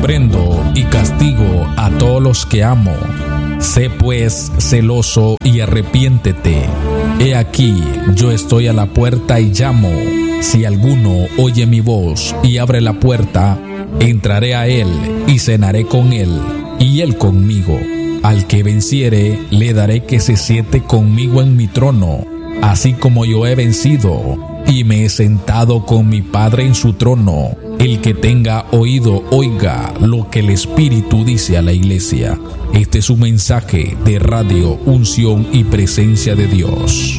reprendo y castigo a todos los que amo. Sé pues celoso y arrepiéntete. He aquí, yo estoy a la puerta y llamo. Si alguno oye mi voz y abre la puerta, entraré a él y cenaré con él, y él conmigo. Al que venciere, le daré que se siente conmigo en mi trono, así como yo he vencido, y me he sentado con mi Padre en su trono. El que tenga oído, oiga lo que el Espíritu dice a la iglesia. Este es un mensaje de Radio Unción y Presencia de Dios.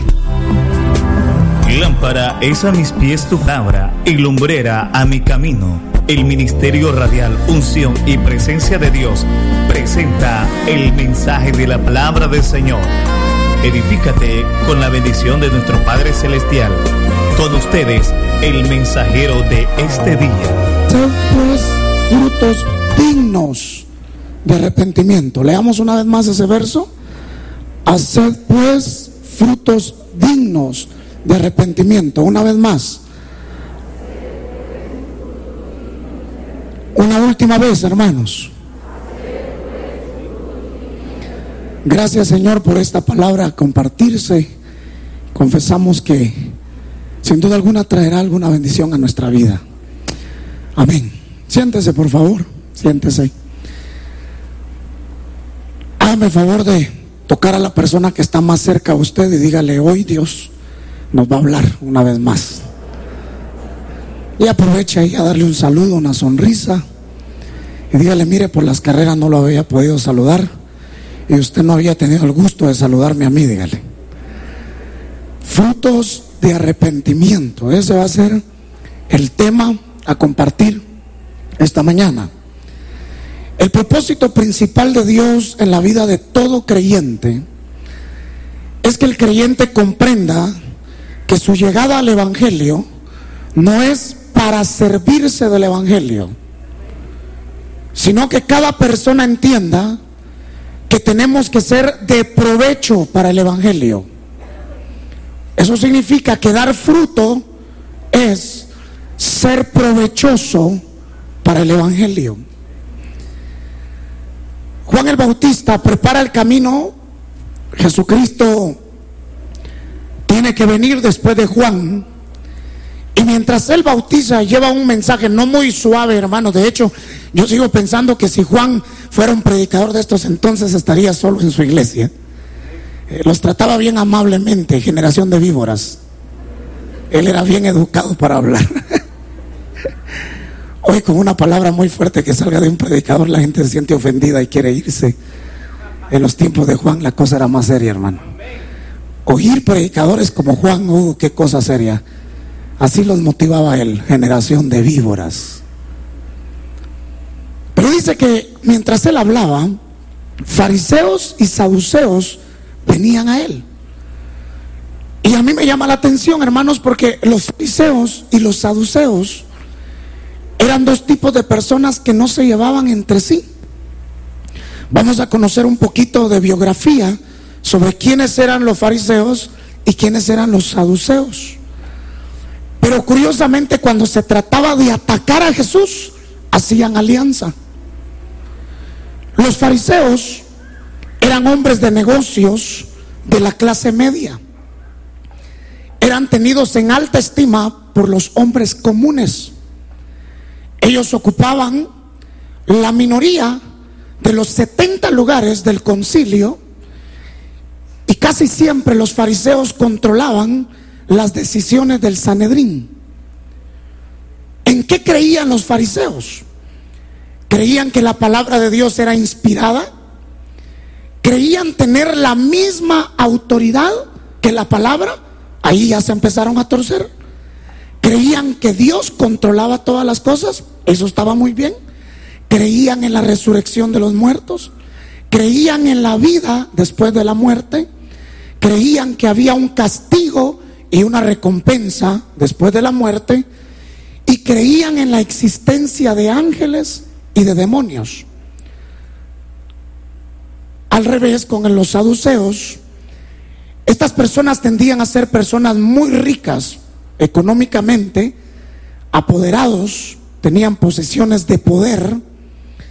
Lámpara es a mis pies tu palabra y lumbrera a mi camino. El Ministerio Radial Unción y Presencia de Dios presenta el mensaje de la palabra del Señor. Edifícate con la bendición de nuestro Padre Celestial. Con ustedes, el mensajero de este día. Sed pues frutos dignos de arrepentimiento. Leamos una vez más ese verso. Haced pues frutos dignos de arrepentimiento. Una vez más. Una última vez, hermanos. Gracias, Señor, por esta palabra a compartirse. Confesamos que sin duda alguna traerá alguna bendición a nuestra vida. Amén. Siéntese, por favor. Siéntese. Hágame el favor de tocar a la persona que está más cerca a usted y dígale: hoy Dios nos va a hablar una vez más. Y aprovecha ahí a darle un saludo, una sonrisa, y dígale: mire, por las carreras no lo había podido saludar y usted no había tenido el gusto de saludarme a mí. Dígale: frutos de arrepentimiento. Ese va a ser el tema a compartir esta mañana. El propósito principal de Dios en la vida de todo creyente es que el creyente comprenda que su llegada al Evangelio no es para servirse del Evangelio, sino que cada persona entienda que tenemos que ser de provecho para el Evangelio. Eso significa que dar fruto es ser provechoso para el Evangelio. Juan el Bautista prepara el camino. Jesucristo tiene que venir después de Juan. Y mientras él bautiza, lleva un mensaje no muy suave, hermano. De hecho, yo sigo pensando que si Juan fuera un predicador de estos, entonces estaría solo en su iglesia. Los trataba bien amablemente, generación de víboras. Él era bien educado para hablar. Hoy, con una palabra muy fuerte que salga de un predicador, la gente se siente ofendida y quiere irse. En los tiempos de Juan la cosa era más seria, hermano. Oír predicadores como Juan, qué cosa seria. Así los motivaba él, generación de víboras. Pero dice que mientras él hablaba, fariseos y saduceos venían a él. Y a mí me llama la atención, hermanos, porque los fariseos y los saduceos eran dos tipos de personas que no se llevaban entre sí. Vamos a conocer un poquito de biografía sobre quiénes eran los fariseos y quiénes eran los saduceos. Pero curiosamente, cuando se trataba de atacar a Jesús, hacían alianza. Los fariseos eran hombres de negocios de la clase media. Eran tenidos en alta estima por los hombres comunes. Ellos ocupaban la minoría de los 70 lugares del concilio, y casi siempre los fariseos controlaban las decisiones del Sanedrín. ¿En qué creían los fariseos? Creían que la palabra de Dios era inspirada. Creían tener la misma autoridad que la palabra. Ahí ya se empezaron a torcer. Creían que Dios controlaba todas las cosas. Eso estaba muy bien. Creían en la resurrección de los muertos. Creían en la vida después de la muerte. Creían que había un castigo y una recompensa después de la muerte. Y creían en la existencia de ángeles y de demonios. Al revés, con los saduceos, estas personas tendían a ser personas muy ricas económicamente, apoderados, tenían posesiones de poder,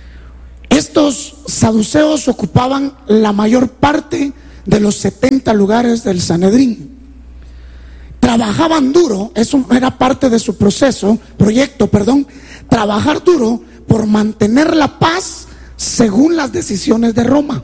Estos saduceos ocupaban la mayor parte de los 70 lugares del Sanedrín. Trabajaban duro, eso era parte de su proyecto, trabajar duro por mantener la paz según las decisiones de Roma.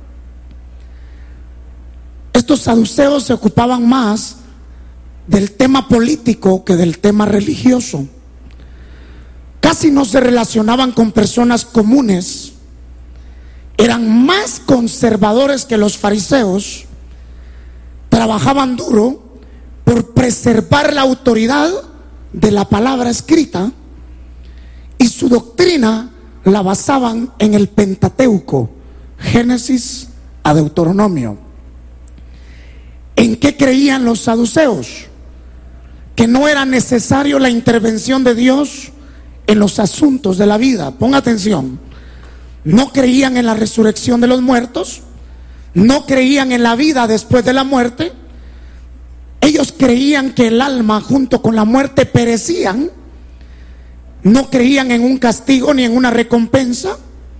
Estos saduceos se ocupaban más del tema político que del tema religioso. Casi no se relacionaban con personas comunes. Eran más conservadores que los fariseos. Trabajaban duro por preservar la autoridad de la palabra escrita, y su doctrina la basaban en el Pentateuco, Génesis a Deuteronomio. ¿En qué creían los saduceos? Que no era necesario la intervención de Dios en los asuntos de la vida. Ponga atención. No creían en la resurrección de los muertos, no creían en la vida después de la muerte. Ellos creían que el alma junto con la muerte perecían. No creían en un castigo ni en una recompensa,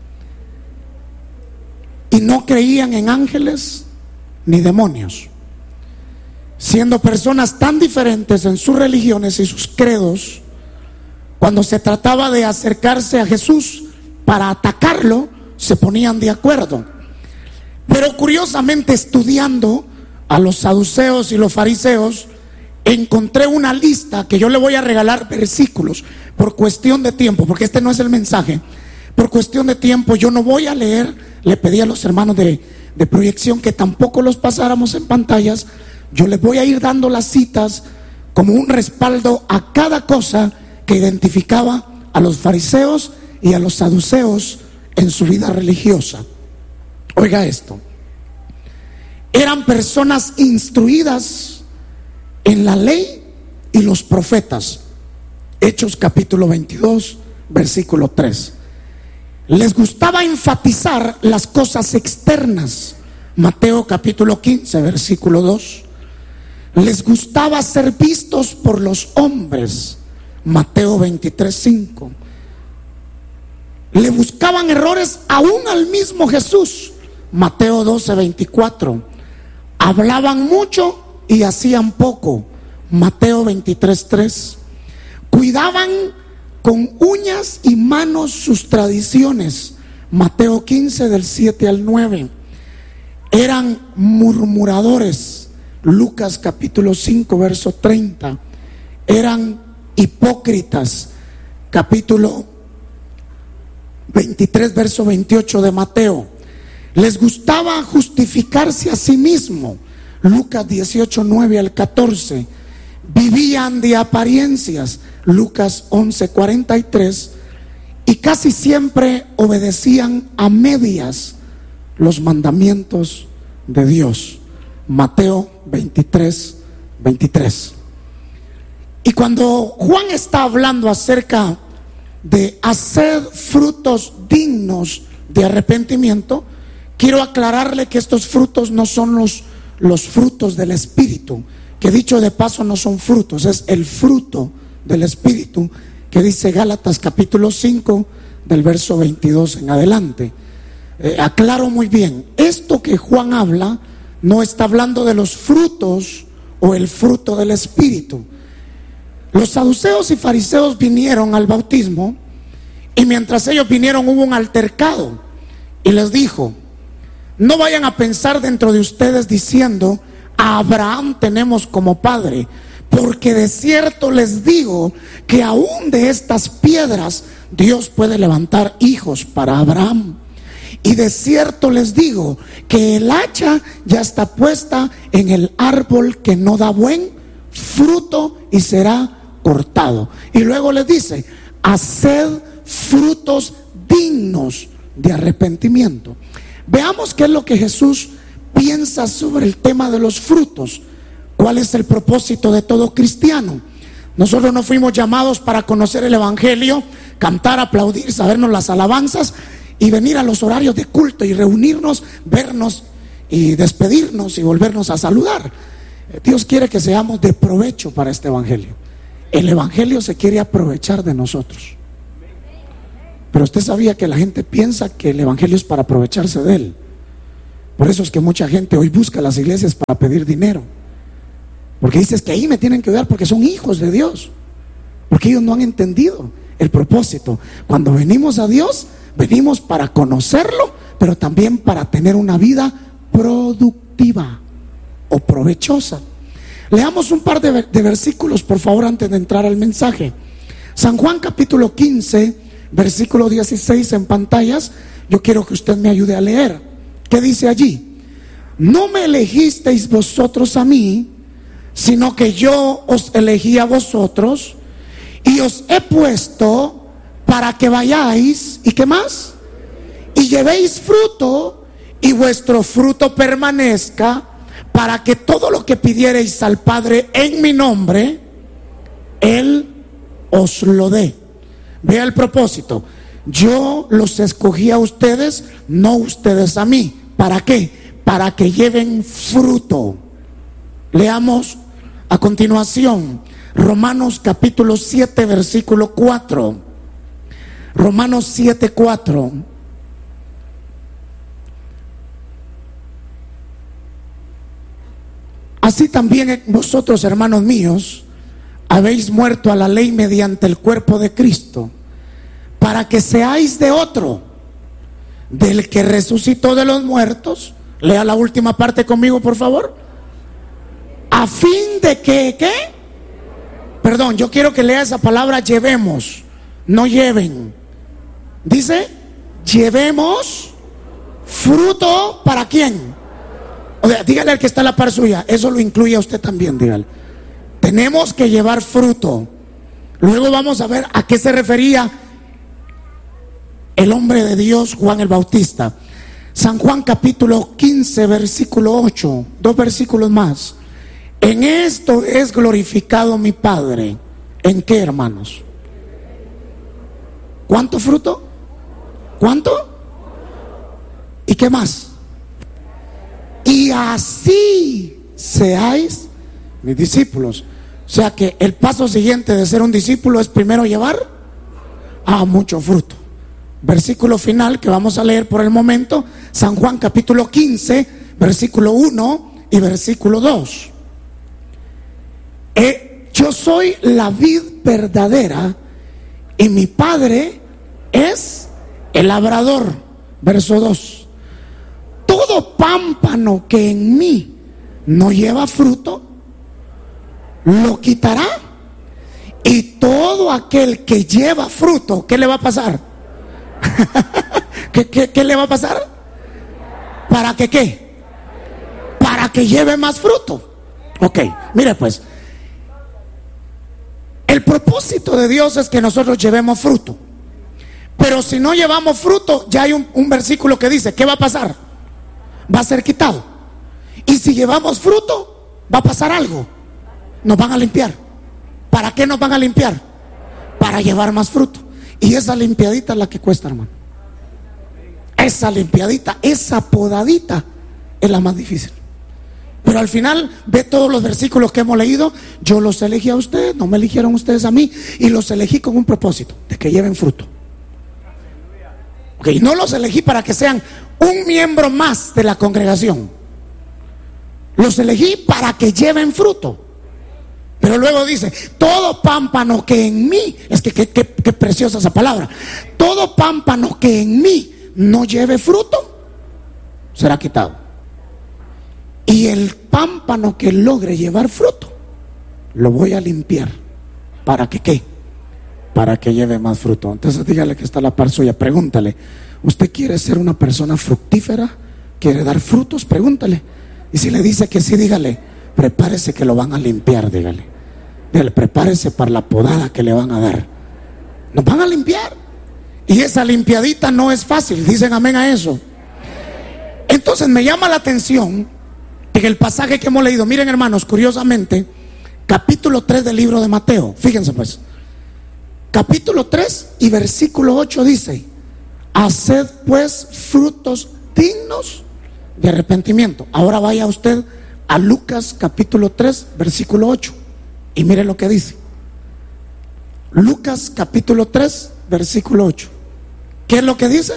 y no creían en ángeles ni demonios. Siendo personas tan diferentes en sus religiones y sus credos, cuando se trataba de acercarse a Jesús para atacarlo, se ponían de acuerdo. Pero curiosamente, estudiando a los saduceos y los fariseos, encontré una lista que yo le voy a regalar versículos por cuestión de tiempo, porque este no es el mensaje. Por cuestión de tiempo yo no voy a leer. Le pedí a los hermanos de proyección que tampoco los pasáramos en pantallas. Yo les voy a ir dando las citas como un respaldo a cada cosa que identificaba a los fariseos y a los saduceos en su vida religiosa. Oiga esto: eran personas instruidas en la ley y los profetas. Hechos capítulo 22, versículo 3. Les gustaba enfatizar las cosas externas. Mateo capítulo 15, versículo 2. Les gustaba ser vistos por los hombres. Mateo 23, 5. Le buscaban errores aún al mismo Jesús. Mateo 12, 24. Hablaban mucho y hacían poco. Mateo 23, 3. Cuidaban con uñas y manos sus tradiciones. Mateo 15, del 7 al 9. Eran murmuradores. Lucas capítulo 5, verso 30. Eran hipócritas. Capítulo 23, verso 28 de Mateo. Les gustaba justificarse a sí mismo. Lucas 18, 9 al 14. Vivían de apariencias. Lucas 11, 43. Y casi siempre obedecían a medias los mandamientos de Dios. Mateo 23, 23. Y cuando Juan está hablando acerca de hacer frutos dignos de arrepentimiento, quiero aclararle que estos frutos no son los frutos del Espíritu, que dicho de paso no son frutos, es el fruto del Espíritu, que dice Gálatas capítulo 5 del verso 22 en adelante. Aclaro muy bien, esto que Juan habla no está hablando de los frutos o el fruto del Espíritu. Los saduceos y fariseos vinieron al bautismo, y mientras ellos vinieron hubo un altercado, y les dijo: no vayan a pensar dentro de ustedes diciendo: a Abraham tenemos como padre, porque de cierto les digo que aún de estas piedras Dios puede levantar hijos para Abraham. Y de cierto les digo que el hacha ya está puesta en el árbol que no da buen fruto y será cortado. Y luego les dice: haced frutos dignos de arrepentimiento. Veamos qué es lo que Jesús piensa sobre el tema de los frutos. ¿Cuál es el propósito de todo cristiano? Nosotros no fuimos llamados para conocer el evangelio, cantar, aplaudir, sabernos las alabanzas y venir a los horarios de culto y reunirnos, vernos y despedirnos y volvernos a saludar. Dios quiere que seamos de provecho para este evangelio. El evangelio se quiere aprovechar de nosotros. Pero usted sabía que la gente piensa que el evangelio es para aprovecharse de él. Por eso es que mucha gente hoy busca las iglesias para pedir dinero, porque dices que ahí me tienen que ayudar porque son hijos de Dios, porque ellos no han entendido el propósito. Cuando venimos a Dios, venimos para conocerlo, pero también para tener una vida productiva o provechosa. Leamos un par de versículos, por favor, antes de entrar al mensaje. San Juan capítulo 15, versículo 16 en pantallas. Yo quiero que usted me ayude a leer. ¿Qué dice allí? No me elegisteis vosotros a mí, sino que yo os elegí a vosotros y os he puesto para que vayáis, ¿y qué más? Y llevéis fruto, y vuestro fruto permanezca, para que todo lo que pidiereis al Padre en mi nombre, Él os lo dé. Vea el propósito. Yo los escogí a ustedes, no ustedes a mí. ¿Para qué? Para que lleven fruto. Leamos a continuación Romanos capítulo 7, versículo 4. Romanos 7, 4. Así también vosotros, hermanos míos, habéis muerto a la ley mediante el cuerpo de Cristo, para que seáis de otro, del que resucitó de los muertos. Lea la última parte conmigo, por favor. A fin de que, ¿qué? Perdón, yo quiero que lea esa palabra llevemos, no lleven. Dice, llevemos fruto, ¿para quién? O sea, dígale al que está a la par suya, eso lo incluye a usted también, dígale. Tenemos que llevar fruto. Luego vamos a ver a qué se refería el hombre de Dios, Juan el Bautista. San Juan capítulo 15, versículo 8, 2 versículos más. En esto es glorificado mi Padre. ¿En qué, hermanos? ¿Cuánto fruto? ¿Cuánto? ¿Y qué más? Y así seáis mis discípulos. O sea que el paso siguiente de ser un discípulo es primero llevar a mucho fruto. Versículo final que vamos a leer por el momento, San Juan capítulo 15, versículo 1 y versículo 2. Yo soy la vid verdadera y mi Padre es el labrador. Verso 2. Todo pámpano que en mí no lleva fruto, lo quitará, y todo aquel que lleva fruto, ¿qué le va a pasar? ¿Qué le va a pasar? ¿Para que qué? Para que lleve más fruto. Ok, mire pues, el propósito de Dios es que nosotros llevemos fruto. Pero si no llevamos fruto, ya hay un versículo que dice, ¿qué va a pasar? Va a ser quitado. Y si llevamos fruto, va a pasar algo. Nos van a limpiar. ¿Para qué nos van a limpiar? Para llevar más fruto. Y esa limpiadita es la que cuesta, hermano. Esa limpiadita, esa podadita es la más difícil. Pero al final, ve todos los versículos que hemos leído. Yo los elegí a ustedes, no me eligieron ustedes a mí. Y los elegí con un propósito, de que lleven fruto. Okay, no los elegí para que sean un miembro más de la congregación. Los elegí para que lleven fruto. Pero luego dice, todo pámpano que en mí, es que qué preciosa esa palabra, todo pámpano que en mí no lleve fruto, será quitado. Y el pámpano que logre llevar fruto, lo voy a limpiar. ¿Para que qué? Para que lleve más fruto. Entonces dígale que está a la par suya, pregúntale, ¿usted quiere ser una persona fructífera? ¿Quiere dar frutos? Pregúntale. Y si le dice que sí, dígale, prepárese que lo van a limpiar, dígale. Dígale, prepárese para la podada que le van a dar. Nos van a limpiar. Y esa limpiadita no es fácil. Dicen amén a eso. Entonces me llama la atención en el pasaje que hemos leído. Miren, hermanos, curiosamente, capítulo 3 del libro de Mateo. Fíjense pues. Capítulo 3 y versículo 8 dice: haced pues frutos dignos de arrepentimiento. Ahora vaya usted a Lucas capítulo 3 versículo 8 y mire lo que dice. Lucas capítulo 3 versículo 8. ¿Qué es lo que dice?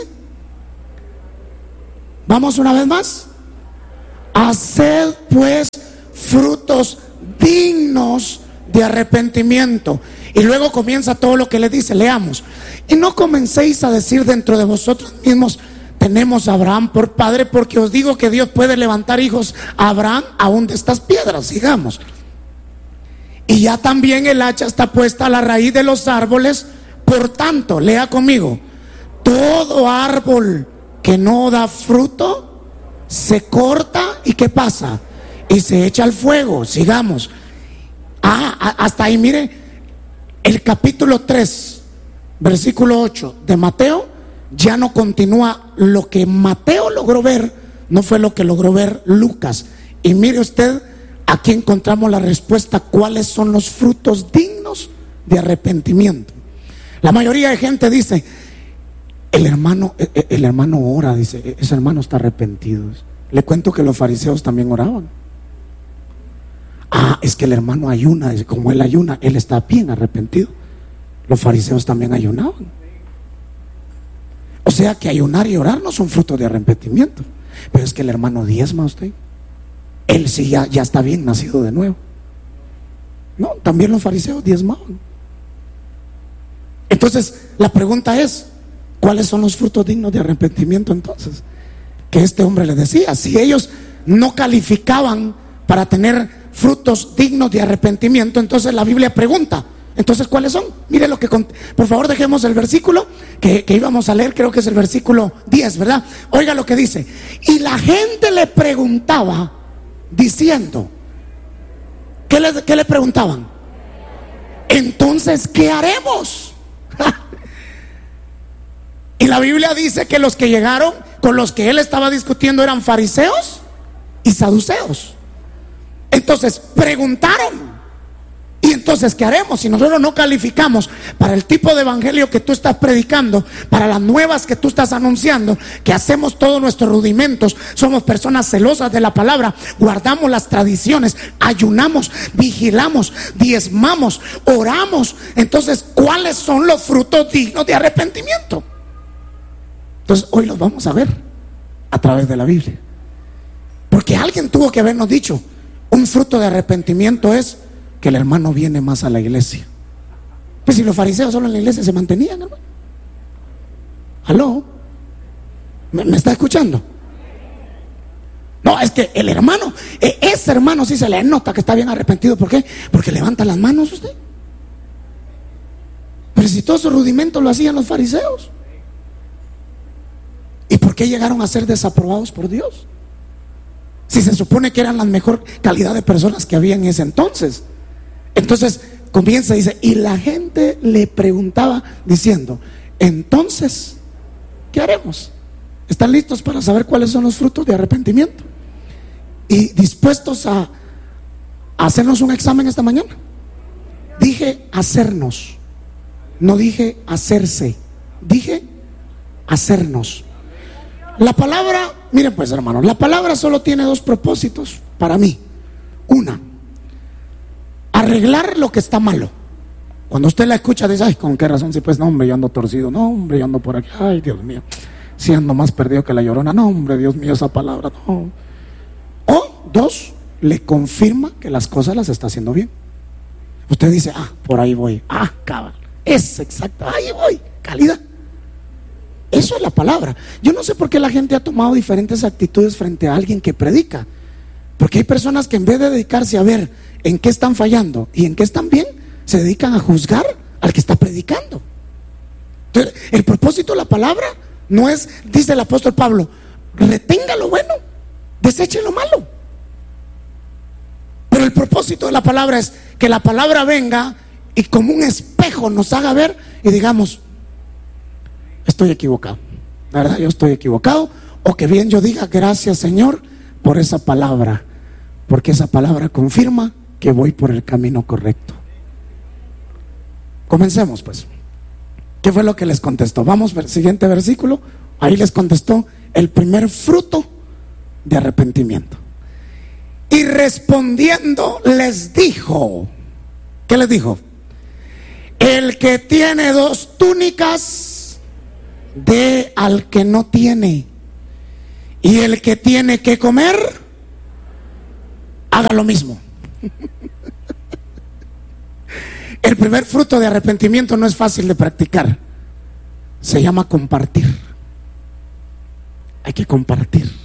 Vamos una vez más. Haced pues frutos dignos de arrepentimiento. Y luego comienza todo lo que le dice. Leamos. Y no comencéis a decir dentro de vosotros mismos: tenemos a Abraham por padre, porque os digo que Dios puede levantar hijos a Abraham aún de estas piedras. Sigamos. Y ya también el hacha está puesta a la raíz de los árboles. Por tanto, lea conmigo: todo árbol que no da fruto se corta. ¿Y qué pasa? Y se echa al fuego. Sigamos. Hasta ahí, mire, el capítulo 3, versículo 8 de Mateo, ya no continúa. Lo que Mateo logró ver no fue lo que logró ver Lucas. Y mire usted, aquí encontramos la respuesta: ¿cuáles son los frutos dignos de arrepentimiento? La mayoría de gente dice: el hermano ora, dice, ese hermano está arrepentido. Le cuento que los fariseos también oraban. Es que el hermano ayuna, dice, como él ayuna, él está bien arrepentido. Los fariseos también ayunaban. O sea que ayunar y orar no son frutos de arrepentimiento. Pero es que el hermano diezma, usted, él sí ya está bien nacido de nuevo. No, también los fariseos diezmaban. Entonces la pregunta es: ¿cuáles son los frutos dignos de arrepentimiento entonces? Que este hombre les decía. Si ellos no calificaban para tener frutos dignos de arrepentimiento, entonces la Biblia pregunta: entonces ¿cuáles son? Mire lo que, por favor, dejemos el versículo que íbamos a leer. Creo que es el versículo 10, ¿verdad? Oiga lo que dice: y la gente le preguntaba diciendo, ¿qué le preguntaban? Entonces, ¿qué haremos? Y la Biblia dice que los que llegaron, con los que él estaba discutiendo, eran fariseos y saduceos. Entonces preguntaron: ¿y entonces qué haremos? Si nosotros no calificamos para el tipo de evangelio que tú estás predicando, para las nuevas que tú estás anunciando, que hacemos todos nuestros rudimentos, somos personas celosas de la palabra, guardamos las tradiciones, ayunamos, vigilamos, diezmamos, oramos, entonces ¿cuáles son los frutos dignos de arrepentimiento? Entonces hoy los vamos a ver a través de la Biblia, porque alguien tuvo que habernos dicho: un fruto de arrepentimiento es que el hermano viene más a la iglesia. Pues si los fariseos solo en la iglesia se mantenían, hermano. ¿Aló? ¿Me está escuchando? No, es que el hermano, ese hermano sí se le nota que está bien arrepentido. ¿Por qué? Porque levanta las manos usted. Pero si todos esos rudimentos lo hacían los fariseos, ¿y por qué llegaron a ser desaprobados por Dios? Si se supone que eran la mejor calidad de personas que había en ese entonces. Entonces comienza, dice: y la gente le preguntaba diciendo: entonces, ¿qué haremos? ¿Están listos para saber cuáles son los frutos de arrepentimiento? ¿Y dispuestos a hacernos un examen esta mañana? Dije hacernos, no dije hacerse, dije hacernos. La palabra, miren pues, hermanos, la palabra solo tiene dos propósitos para mí. Una, arreglar lo que está malo. Cuando usted la escucha dice: ay, ¿con qué razón? Si pues, no, hombre, yo ando torcido, no, hombre, yo ando por aquí, ay, Dios mío, si ando más perdido que la Llorona, no, hombre, Dios mío, esa palabra, no. O dos, le confirma que las cosas las está haciendo bien. Usted dice: por ahí voy, cabal, es exacto, ahí voy, calidad. Eso es la palabra. Yo no sé por qué la gente ha tomado diferentes actitudes frente a alguien que predica. Porque hay personas que en vez de dedicarse a ver en qué están fallando y en qué están bien, se dedican a juzgar al que está predicando. Entonces, el propósito de la palabra no es, dice el apóstol Pablo, retenga lo bueno, deseche lo malo. Pero el propósito de la palabra es que la palabra venga y como un espejo nos haga ver y digamos: estoy equivocado, la verdad, yo estoy equivocado. O que bien yo diga: gracias, Señor, por esa palabra, porque esa palabra confirma que voy por el camino correcto. Comencemos pues. ¿Qué fue lo que les contestó? Vamos al siguiente versículo. Ahí les contestó el primer fruto de arrepentimiento. Y respondiendo les dijo, ¿qué les dijo? El que tiene 2 túnicas, dé al que no tiene, y el que tiene que comer, haga lo mismo. El primer fruto de arrepentimiento no es fácil de practicar. Se llama compartir. Hay que compartir.